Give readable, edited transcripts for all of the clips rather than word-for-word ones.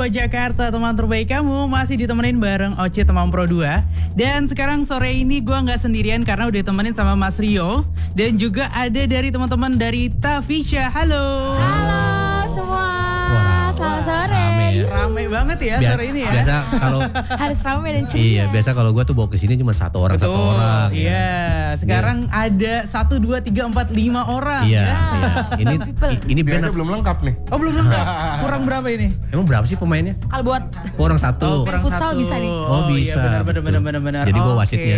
Jakarta, teman terbaik kamu. Masih ditemenin bareng Oce teman Pro 2. Dan sekarang sore ini gue gak sendirian karena udah ditemenin sama Mas Rio. Dan juga ada dari teman-teman dari Tafisha. Halo. Halo semua. Selamat sore. Rame banget ya sore ini ya. Biasa kalau harus rame dan ceria. Iya, biasa kalau gue tuh bawa ke sini cuma satu orang. Iya, sekarang ada 1, 2, 3, 4, 5 orang. Iya, ya. iya. Ini band belum lengkap nih. Oh, belum lengkap. Kurang berapa ini? Emang berapa sih pemainnya? Kalau buat Kurang satu. kurang futsal bisa nih. Oh, bisa. Iya, benar. Jadi gue wasitnya.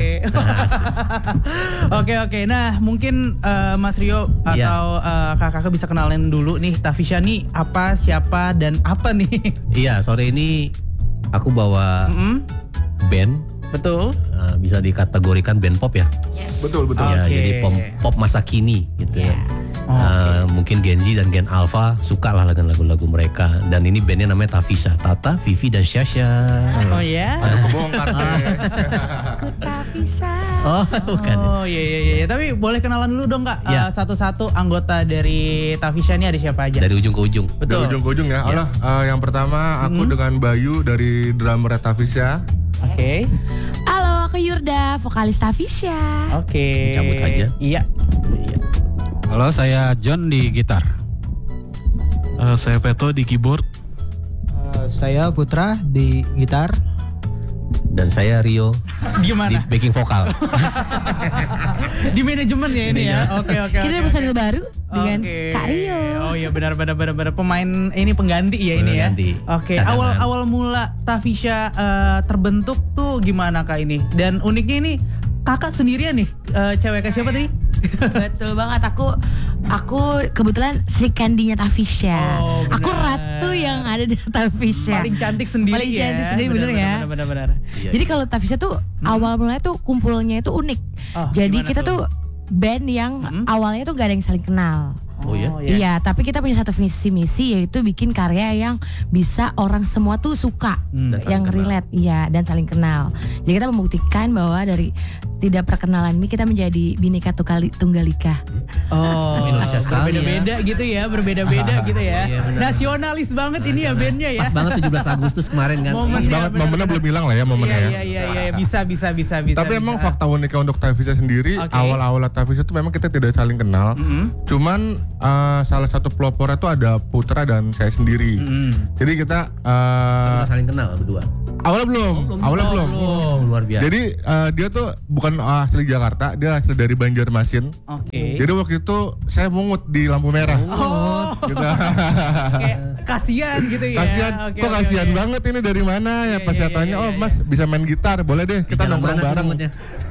Oke. Nah, mungkin Mas Rio atau kakak bisa kenalin dulu nih Tafisha nih apa, siapa dan apa nih? Iya, sore ini aku bawa band. Betul. Bisa dikategorikan band pop ya. Yes. Betul. Ya, Oke. jadi pop masa kini gitu ya. Mungkin Gen Z dan Gen Alpha suka lah lagu-lagu mereka. Dan ini bandnya namanya Tafisha, Tata, Vivi dan Syasha. Oh ya. Ada kebongkar deh. Aku tak bisa. Oh bukan. Oh iya. Tapi boleh kenalan dulu dong Kak. Ya. Satu-satu anggota dari Tafisha ini ada siapa aja? Dari ujung ke ujung. Betul. Dari ujung ke ujung ya. Allah, yang pertama aku dengan Bayu dari drummer Tafisha. Oke. Halo, aku Yurda, vokalis Tafisha. Oke. Dicabut aja. Iya. Halo, saya John di gitar. Saya Peto di keyboard. Saya Putra di gitar. Dan saya Rio di Gimana? backing vokal. Di manajemen ya ini ya. Oke. Kita ada personil baru dengan Oke. Kak Rio. Oh iya benar pemain ini pengganti ya ini ya. Pengganti. Oke. Cadangan. Awal mula Tafisha terbentuk tuh gimana Kak ini? Dan uniknya ini kakak sendirian nih, cewek Kak siapa tadi? Betul banget, aku kebetulan Sri Kandinya Tafisha. Oh, benar. Aku ratu yang ada di Tafisha. Paling cantik sendiri Paling ya. cantik sendiri, bener ya? Benar. Iya. Jadi kalau Tafisha tuh awal mulanya tuh kumpulnya itu unik. Oh, Jadi gimana kita tuh band yang awalnya tuh gak ada yang saling kenal. Oh ya? Iya, tapi kita punya satu visi misi yaitu bikin karya yang bisa orang semua tuh suka, Dan yang saling kenal. relate, iya dan saling kenal. Jadi kita membuktikan bahwa dari tidak perkenalan ini kita menjadi Bhinneka Tunggal Ika. Oh, Indonesia sekali berbeda-beda gitu ya, berbeda-beda gitu ya. Iya, benar. Nasionalis banget ini ya bandnya ya. Pas banget 17 Agustus kemarin kan. Momen. Pas banget, benar, momennya belum hilang lah ya momennya ya. Iya, bisa. Tapi emang fakta uniknya untuk Tafisha sendiri, Oke. awal-awal Tafisha tuh memang kita tidak saling kenal. Cuman salah satu pelopornya tuh ada Putra dan saya sendiri. Jadi kita Udah saling kenal berdua. awalnya belum. Oh, luar biasa. Jadi dia tuh bukan asli Jakarta, dia asli dari Banjarmasin. Oke. Jadi waktu itu saya mungut di lampu merah. Oh, Gitu. kayak kasihan gitu ya. Kasihan, Oke, kok oke, kasihan oke. banget ini dari mana ya? Iya, Pas iya, saya tanya, iya, oh iya. Mas bisa main gitar, boleh deh kita Di jalan nongkrong mana tuh bareng. mungutnya?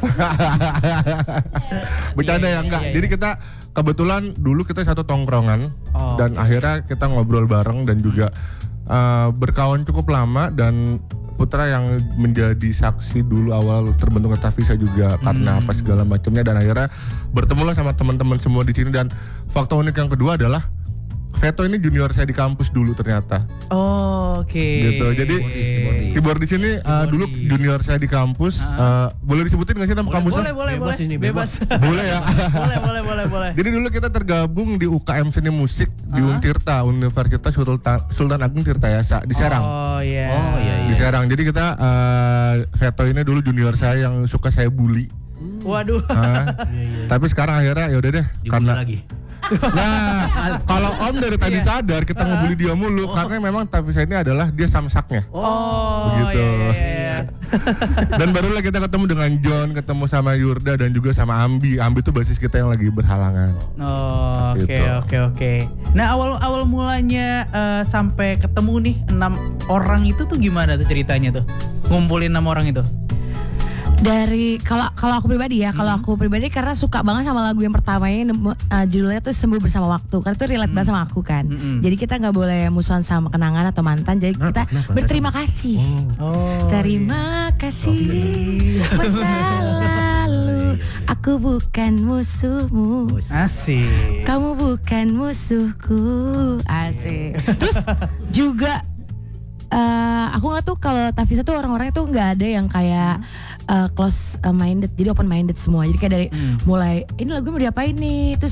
Bercanda Iya, ya enggak. iya, Jadi iya. kita kebetulan dulu kita satu tongkrongan Oh, dan akhirnya kita ngobrol bareng dan juga berkawan cukup lama. Dan Putra yang menjadi saksi dulu awal terbentuknya Tafisha juga karena apa segala macamnya, dan akhirnya bertemulah sama teman-teman semua di sini. Dan fakta unik yang kedua adalah Veto ini junior saya di kampus dulu ternyata. Oh, oke. Gitu. Jadi Keyboardis. keyboard di sini dulu junior saya di kampus. Boleh disebutin nggak sih nama kampusnya? boleh. Bebas ini, bebas. Boleh ya. boleh. Jadi dulu kita tergabung di UKM Seni Musik di Untirta, Universitas Sultan Agung Tirtayasa di Serang. Oh iya. Di Serang. Jadi kita Veto ini dulu junior saya yang suka saya bully. Waduh. Tapi sekarang akhirnya ya udah deh Dibully karena lagi. nah kalau Om dari tadi sadar kita ngebully dia mulu karena memang Tafisha ini adalah dia samsaknya. Oh, Begitu. iya. Dan barulah kita ketemu dengan John, ketemu sama Yurda dan juga sama Ambi. Ambi itu basis kita yang lagi berhalangan. Oh, oke. Gitu. Nah, awal mulanya sampai ketemu nih 6 orang itu tuh gimana tuh ceritanya tuh? Ngumpulin 6 orang itu. Dari kalau aku pribadi ya, kalau aku pribadi karena suka banget sama lagu yang pertamanya judulnya tuh Sembuh Bersama Waktu. Karena itu relate banget sama aku kan. Jadi kita nggak boleh musuhan sama kenangan atau mantan. Jadi kita berterima kasih. Oh. Terima kasih masa lalu. Aku bukan musuhmu. Asik. Kamu bukan musuhku. Asik. Terus juga aku nggak tuh kalau Tafisha tuh orang-orangnya tuh nggak ada yang kayak close minded, jadi open minded semua. Jadi kayak dari mulai ini lagu mau diapain nih, terus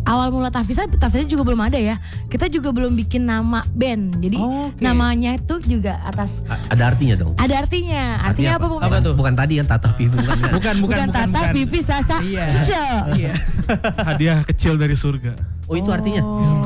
awal mula Tafisa juga belum ada ya. Kita juga belum bikin nama band. Jadi namanya itu juga atas Ada artinya dong. ada artinya. Artinya apa? Apa tuh? Bukan tadi yang Tata Vivi bukan. Bukan Tata, Vivi, Sasa, Iya. Cica. Iya. Hadiah kecil dari surga. Oh itu artinya.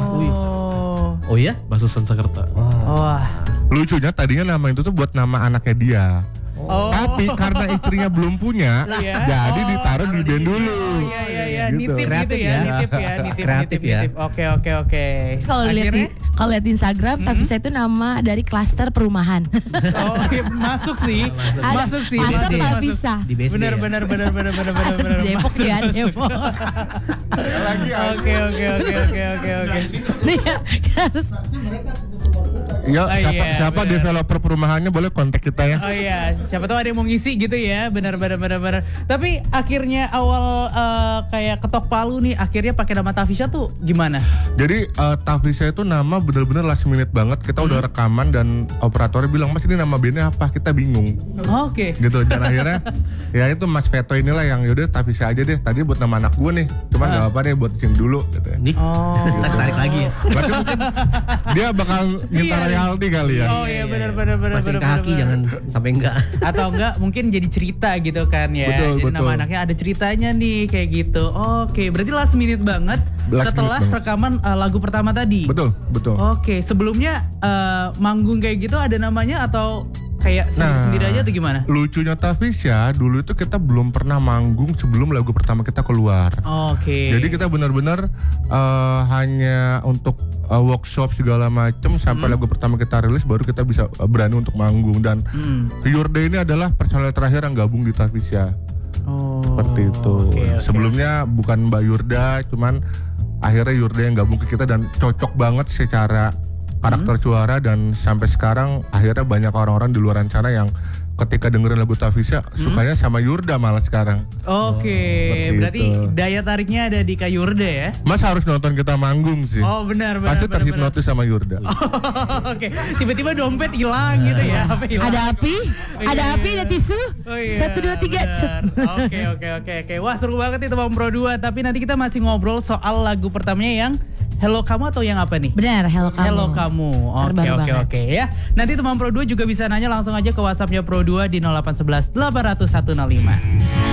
Oh iya? Bahasa Sanskerta. Wah. Lucunya tadinya nama itu tuh buat nama anaknya dia. Oh. Tapi karena istrinya belum punya, Iya. jadi ditaruh di band dulu. Iya, Gitu. nitip gitu Kreatif ya, ya. nitip Kreatif ya. Oke. Terus kalau lihat di Instagram, Tafisa itu nama dari klaster perumahan. Oh, iya, masuk sih. Masuk sih. Masuk Masuk. Tafisa. Di BSD Benar. ya? Benar. Ada di Depok ya, Depok. Lagi Oke. Nih ya, kita harus Ya, Oh, siapa iya, benar. developer perumahannya boleh kontak kita ya. Oh iya, siapa tahu ada yang mau ngisi gitu ya, benar. Tapi akhirnya awal kayak ketok palu nih, akhirnya pakai nama Tafisa tuh gimana? Jadi Tafisa itu nama bener-bener last minute banget. Kita udah rekaman dan operatornya bilang, Mas ini nama bandnya apa? Kita bingung. Oke. Gitu dan akhirnya ya itu Mas Veto inilah yang yaudah Tafisa aja deh. Tadi buat nama anak gue nih, cuman gak apa-apa deh buat sing dulu. Gitu. Nih, Oh. tarik lagi ya. Berarti mungkin dia bakal minta royalti kali ya. Oh iya benar. Masih kaki jangan sampai enggak. Atau enggak mungkin jadi cerita gitu kan ya. Betul, Jadi nama anaknya ada ceritanya nih kayak gitu. Oke, berarti last minute banget Last setelah minute banget. rekaman lagu pertama tadi. Betul. Oke, sebelumnya manggung kayak gitu ada namanya atau kayak sendiri aja atau gimana? Lucunya Tafisa dulu itu kita belum pernah manggung sebelum lagu pertama kita keluar. Oke. Jadi kita benar-benar hanya untuk workshop segala macam sampai lagu pertama kita rilis baru kita bisa berani untuk manggung dan Yurde ini adalah personel terakhir yang gabung di Tafisa. Oh, Seperti itu. oke. Sebelumnya bukan Mbak Yurda, cuman akhirnya Yurda yang gabung ke kita dan cocok banget secara karakter suara dan sampai sekarang akhirnya banyak orang-orang di luar sana yang ketika dengerin lagu Tafisa sukanya sama Yurda malah sekarang. Oke, Seperti berarti itu. daya tariknya ada di Kak Yurda ya? Mas harus nonton kita manggung sih. Oh benar. Pasti terhipnotis sama Yurda. Oke, tiba-tiba dompet hilang gitu ya? Apa hilang? ada api, ada api, ada tisu. Oh iya, 1, 2, 3, cet. Oke. Wah seru banget nih teman Pro 2. Tapi nanti kita masih ngobrol soal lagu pertamanya yang Hello Kamu atau yang apa nih? Benar, Hello Kamu. Hello Kamu. Terbaru banget. Oke ya. Nanti teman Pro 2 juga bisa nanya langsung aja ke WhatsAppnya Pro 2 di 0811 800 105.